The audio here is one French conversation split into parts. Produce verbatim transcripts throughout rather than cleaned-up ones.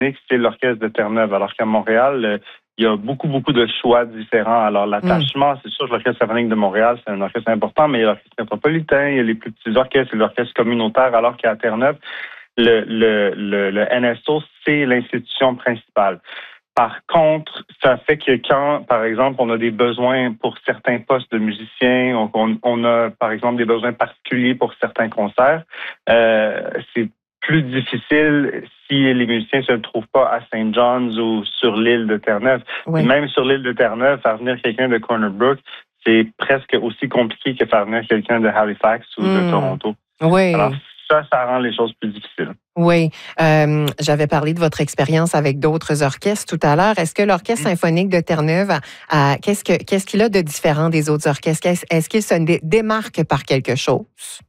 c'est l'Orchestre de Terre-Neuve, alors qu'à Montréal, euh, il y a beaucoup, beaucoup de choix différents. Alors, l'attachement, mm. c'est sûr que l'Orchestre symphonique de Montréal, c'est un orchestre important, mais il y a l'Orchestre métropolitain, il y a les plus petits orchestres, l'orchestre communautaire, alors qu'à Terre-Neuve, le, le, le, le N S O, c'est l'institution principale. Par contre, ça fait que quand, par exemple, on a des besoins pour certains postes de musiciens, on, on a, par exemple, des besoins particuliers pour certains concerts, euh, c'est plus difficile si les musiciens ne se trouvent pas à Saint John's ou sur l'île de Terre-Neuve. Oui. Même sur l'île de Terre-Neuve, faire venir quelqu'un de Corner Brook, c'est presque aussi compliqué que faire venir quelqu'un de Halifax ou mmh. de Toronto. Oui. Alors, ça, ça rend les choses plus difficiles. Oui. Euh, j'avais parlé de votre expérience avec d'autres orchestres tout à l'heure. Est-ce que l'Orchestre mmh. symphonique de Terre-Neuve, a, a, qu'est-ce, que, qu'est-ce qu'il a de différent des autres orchestres? Est-ce, est-ce qu'il se dé- démarque par quelque chose?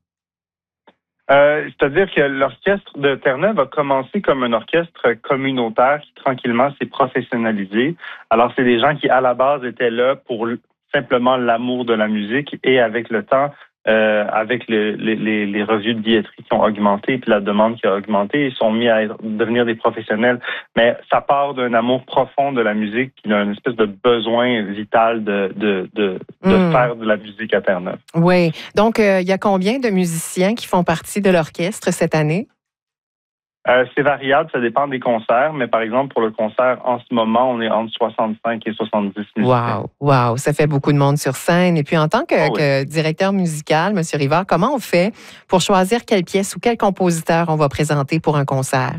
Euh, c'est-à-dire que l'Orchestre de Terre-Neuve a commencé comme un orchestre communautaire qui, tranquillement, s'est professionnalisé. Alors, c'est des gens qui, à la base, étaient là pour simplement l'amour de la musique et avec le temps, Euh, avec le, les, les revues de billetterie qui ont augmenté puis la demande qui a augmenté, ils sont mis à être, devenir des professionnels. Mais ça part d'un amour profond de la musique puis d'un espèce de besoin vital de, de, de, de mmh. faire de la musique à Terre-Neuve. Oui. Donc, euh, il y a combien de musiciens qui font partie de l'orchestre cette année? Euh, c'est variable, ça dépend des concerts, mais par exemple, pour le concert, en ce moment, on est entre soixante-cinq et soixante-dix musiciens. Wow, wow, ça fait beaucoup de monde sur scène. Et puis, en tant que, oh oui. que directeur musical, M. Rivard, comment on fait pour choisir quelle pièce ou quel compositeur on va présenter pour un concert?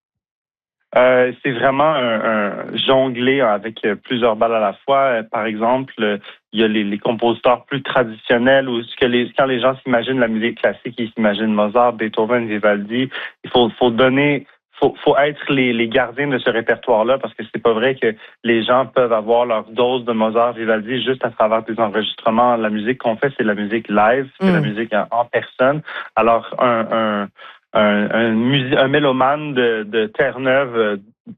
Euh, c'est vraiment un, un jongler avec plusieurs balles à la fois. Par exemple, il y a les, les compositeurs plus traditionnels où ce que les, quand les gens s'imaginent la musique classique, ils s'imaginent Mozart, Beethoven, Vivaldi. Il faut, faut donner, faut, faut être les, les gardiens de ce répertoire-là parce que c'est pas vrai que les gens peuvent avoir leur dose de Mozart, Vivaldi juste à travers des enregistrements. La musique qu'on fait, c'est la musique live, c'est mm. la musique en, en personne. Alors, un, un Un, un, musi- un mélomane de, de Terre-Neuve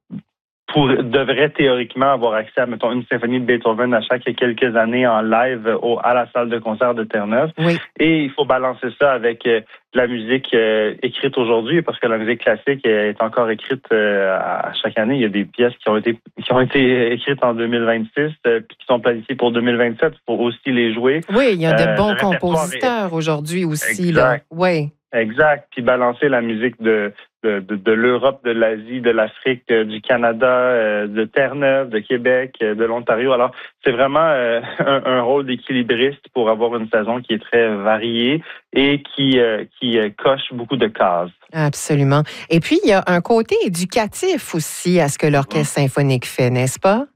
pour, devrait théoriquement avoir accès à, mettons, une symphonie de Beethoven à chaque quelques années en live au, à la salle de concert de Terre-Neuve. Oui. Et il faut balancer ça avec euh, la musique euh, écrite aujourd'hui, parce que la musique classique est encore écrite euh, à chaque année. Il y a des pièces qui ont été qui ont été écrites en deux mille vingt-six euh, puis qui sont planifiées pour deux mille vingt-sept pour aussi les jouer. Oui, il y a de euh, bons compositeurs est... aujourd'hui aussi. Exact. Là. Oui. Exact. Puis balancer la musique de, de, de, de l'Europe, de l'Asie, de l'Afrique, euh, du Canada, euh, de Terre-Neuve, de Québec, euh, de l'Ontario. Alors, c'est vraiment euh, un, un rôle d'équilibriste pour avoir une saison qui est très variée et qui, euh, qui euh, coche beaucoup de cases. Absolument. Et puis, il y a un côté éducatif aussi à ce que l'Orchestre mmh. symphonique fait, n'est-ce pas?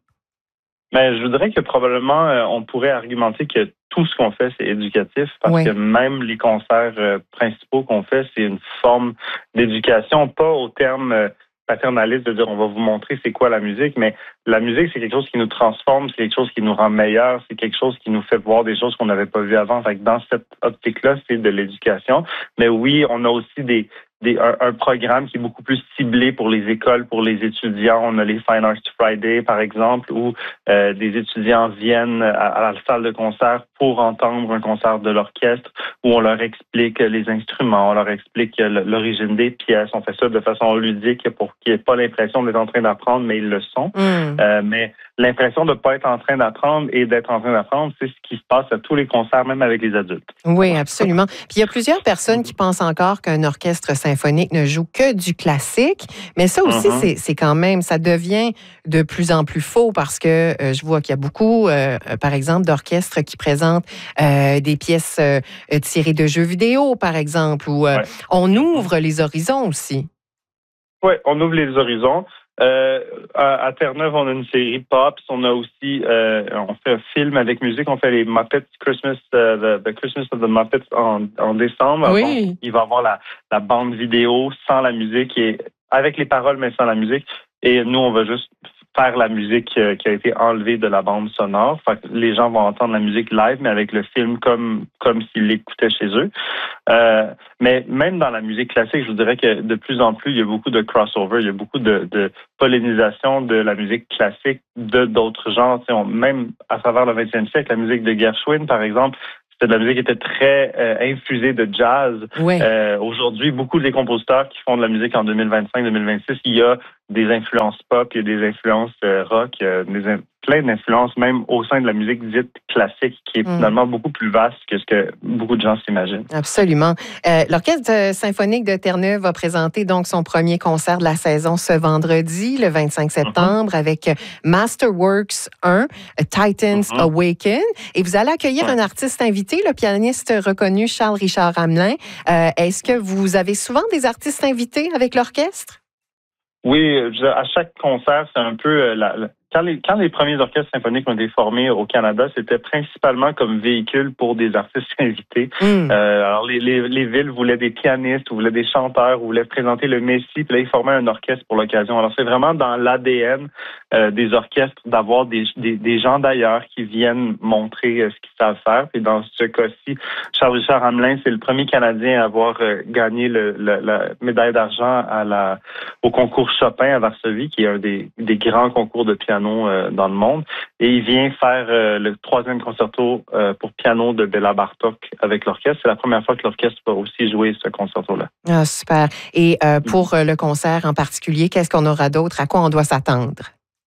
Mais je voudrais que probablement, euh, on pourrait argumenter que tout ce qu'on fait, c'est éducatif, parce oui. que même les concerts euh, principaux qu'on fait, c'est une forme d'éducation, pas au terme euh, paternaliste de dire on va vous montrer c'est quoi la musique, mais la musique, c'est quelque chose qui nous transforme, c'est quelque chose qui nous rend meilleurs, c'est quelque chose qui nous fait voir des choses qu'on n'avait pas vues avant. Fait que dans cette optique-là, c'est de l'éducation. Mais oui, on a aussi des Des, un, un programme qui est beaucoup plus ciblé pour les écoles, pour les étudiants. On a les Fine Arts Friday, par exemple, où euh, des étudiants viennent à, à la salle de concert pour entendre un concert de l'orchestre, où on leur explique les instruments, on leur explique l'origine des pièces. On fait ça de façon ludique pour qu'ils n'aient pas l'impression d'être en train d'apprendre, mais ils le sont. Mm. Euh, mais l'impression de ne pas être en train d'apprendre et d'être en train d'apprendre, c'est ce qui se passe à tous les concerts, même avec les adultes. Oui, absolument. Puis il y a plusieurs personnes qui pensent encore qu'un orchestre symphonique ne joue que du classique, mais ça aussi, uh-huh. c'est, c'est quand même, ça devient de plus en plus faux parce que euh, je vois qu'il y a beaucoup, euh, par exemple, d'orchestres qui présentent euh, des pièces euh, tirées de jeux vidéo, par exemple, où euh, ouais. on ouvre les horizons aussi. Oui, on ouvre les horizons. Euh, à, à Terre-Neuve, on a une série pop. On a aussi, euh, on fait un film avec musique. On fait les Muppets Christmas, uh, the, the Christmas of the Muppets en, en décembre. Oui. Bon, il va y avoir la, la bande vidéo sans la musique et avec les paroles mais sans la musique. Et nous, on va juste faire la musique euh, qui a été enlevée de la bande sonore. Fait que les gens vont entendre la musique live, mais avec le film comme comme s'ils l'écoutaient chez eux. Euh, mais même dans la musique classique, je vous dirais que de plus en plus, il y a beaucoup de crossover, il y a beaucoup de, de pollinisation de la musique classique de d'autres genres. On, même à travers le vingtième siècle, la musique de Gershwin, par exemple, c'était de la musique qui était très euh, infusée de jazz. Oui. Euh, aujourd'hui, beaucoup des compositeurs qui font de la musique en deux mille vingt-cinq deux mille vingt-six, il y a des influences pop, il y a des influences euh, rock, euh, des in- plein d'influences, même au sein de la musique dite classique, qui est mm. finalement beaucoup plus vaste que ce que beaucoup de gens s'imaginent. Absolument. Euh, L'Orchestre symphonique de Terre-Neuve va présenter donc son premier concert de la saison ce vendredi, le vingt-cinq septembre, mm-hmm. avec Masterworks un, Titans mm-hmm. Awaken. Et vous allez accueillir ouais. un artiste invité, le pianiste reconnu Charles-Richard Hamelin. Euh, Est-ce que vous avez souvent des artistes invités avec l'orchestre? Oui, à chaque concert, c'est un peu... La, la, quand, les, quand les premiers orchestres symphoniques ont été formés au Canada, c'était principalement comme véhicule pour des artistes invités. Mm. Euh, alors, les, les, les villes voulaient des pianistes, voulaient des chanteurs, voulaient présenter le Messie, puis là, ils formaient un orchestre pour l'occasion. Alors, c'est vraiment dans l'A D N euh, des orchestres d'avoir des, des, des gens d'ailleurs qui viennent montrer euh, ce qu'ils savent faire. Puis dans ce cas-ci, Charles-Richard Hamelin, c'est le premier Canadien à avoir euh, gagné le, le, la médaille d'argent à la, au concours Chopin à Varsovie, qui est un des, des grands concours de piano euh, dans le monde. Et il vient faire euh, le troisième concerto euh, pour piano de Béla Bartók avec l'orchestre. C'est la première fois que l'orchestre va aussi jouer ce concerto-là. Ah, super. Et euh, pour euh, le concert en particulier, qu'est-ce qu'on aura d'autre? À quoi on doit s'attendre?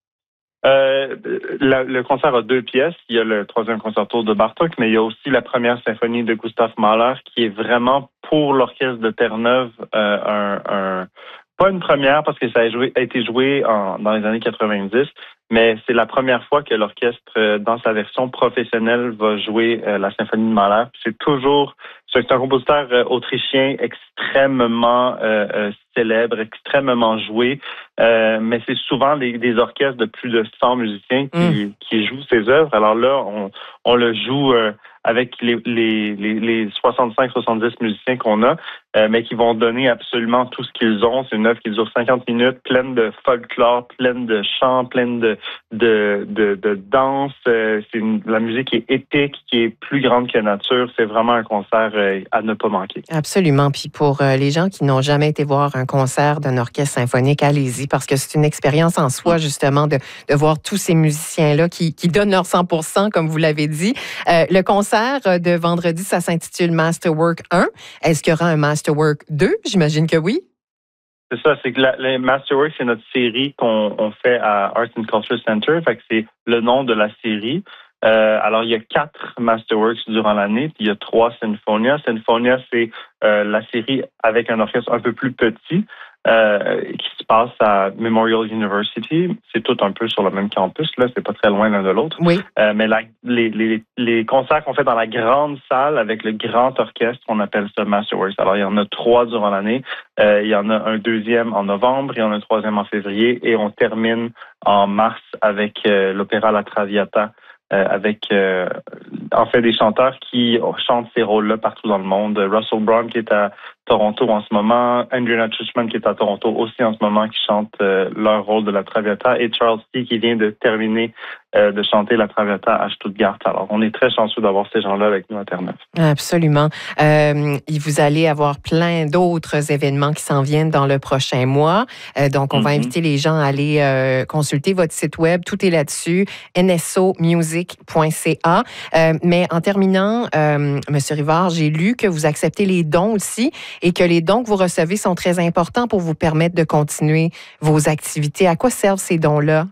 Euh, la, le concert a deux pièces. Il y a le troisième concerto de Bartók, mais il y a aussi la première symphonie de Gustav Mahler qui est vraiment pour l'orchestre de Terre-Neuve euh, un, un pas une première parce que ça a, joué, a été joué en, dans les années quatre-vingt-dix, mais c'est la première fois que l'orchestre, euh, dans sa version professionnelle, va jouer euh, la symphonie de Mahler. C'est toujours, c'est un compositeur euh, autrichien extrêmement euh, euh, célèbre, extrêmement joué, euh, mais c'est souvent des, des orchestres de plus de cent musiciens qui, mmh. qui jouent ses œuvres. Alors là, on, on le joue euh, avec les, les, les, les soixante-cinq soixante-dix musiciens qu'on a, euh, mais qui vont donner absolument tout ce qu'ils ont. C'est une œuvre qui dure cinquante minutes, pleine de folklore, pleine de chants, pleine de, de, de, de danse. Euh, c'est une, la musique qui est épique, qui est plus grande que nature. C'est vraiment un concert euh, à ne pas manquer. Absolument. Puis pour euh, les gens qui n'ont jamais été voir un concert d'un orchestre symphonique, allez-y, parce que c'est une expérience en soi, justement, de, de voir tous ces musiciens-là qui, qui donnent leur cent pour cent, comme vous l'avez dit. Euh, le concert de vendredi, ça s'intitule Masterwork un. Est-ce qu'il y aura un Masterwork deux? J'imagine que oui. C'est ça, c'est que la, la Masterwork, c'est notre série qu'on on fait à Arts and Culture Center. Fait que c'est le nom de la série. Euh, alors, il y a quatre Masterworks durant l'année, puis il y a trois Sinfonia. Sinfonia, c'est euh, la série avec un orchestre un peu plus petit euh, qui se passe à Memorial University. C'est tout un peu sur le même campus, là, c'est pas très loin l'un de l'autre. Oui. Euh, mais la, les, les, les concerts qu'on fait dans la grande salle avec le grand orchestre, on appelle ça Masterworks. Alors, il y en a trois durant l'année. Euh, il y en a un deuxième en novembre, il y en a un troisième en février, et on termine en mars avec euh, l'opéra La Traviata. Euh, avec euh, en fait des chanteurs qui chantent ces rôles-là partout dans le monde. Russell Brown qui est à Toronto en ce moment, Andrea Trishman qui est à Toronto aussi en ce moment, qui chante euh, leur rôle de la Traviata, et Charles T qui vient de terminer euh, de chanter la Traviata à Stuttgart. Alors, on est très chanceux d'avoir ces gens-là avec nous à Terre-Neuve. Absolument. Euh, vous allez avoir plein d'autres événements qui s'en viennent dans le prochain mois. Euh, donc, on mm-hmm. va inviter les gens à aller euh, consulter votre site web. Tout est là-dessus, n s o music point c a. Euh, mais en terminant, euh, M. Rivard, j'ai lu que vous acceptez les dons aussi et que les dons que vous recevez sont très importants pour vous permettre de continuer vos activités. À quoi servent ces dons-là?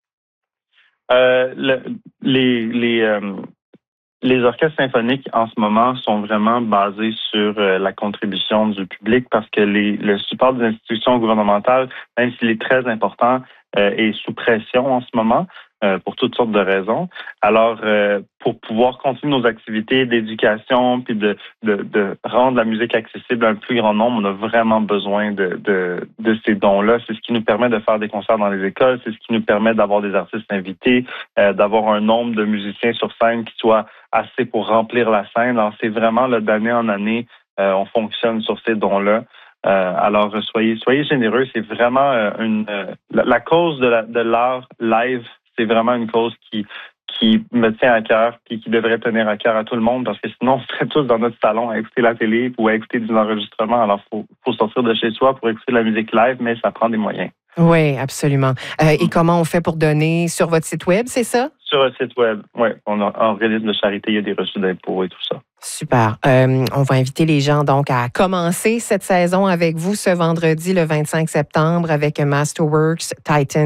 Euh, le, les, les, euh, les orchestres symphoniques en ce moment sont vraiment basés sur euh, la contribution du public parce que les, le support des institutions gouvernementales, même s'il est très important, euh, est sous pression en ce moment. Euh, pour toutes sortes de raisons. Alors, euh, pour pouvoir continuer nos activités d'éducation puis de, de, de rendre la musique accessible à un plus grand nombre, on a vraiment besoin de, de, de ces dons-là. C'est ce qui nous permet de faire des concerts dans les écoles, c'est ce qui nous permet d'avoir des artistes invités, euh, d'avoir un nombre de musiciens sur scène qui soit assez pour remplir la scène. Alors, c'est vraiment là, d'année en année, euh, on fonctionne sur ces dons-là. Euh, alors, soyez, soyez généreux. C'est vraiment euh, une euh, la, la cause de, la, de l'art live. C'est vraiment une cause qui, qui me tient à cœur et qui devrait tenir à cœur à tout le monde parce que sinon, on serait tous dans notre salon à écouter la télé ou à écouter des enregistrements. Alors, il faut, faut sortir de chez soi pour écouter la musique live, mais ça prend des moyens. Oui, absolument. Euh, et comment on fait pour donner sur votre site web, c'est ça? Sur un site web, oui. On a un organisme de charité, il y a des reçus d'impôts et tout ça. Super. Euh, on va inviter les gens donc à commencer cette saison avec vous ce vendredi, le vingt-cinq septembre, avec Masterworks Titan.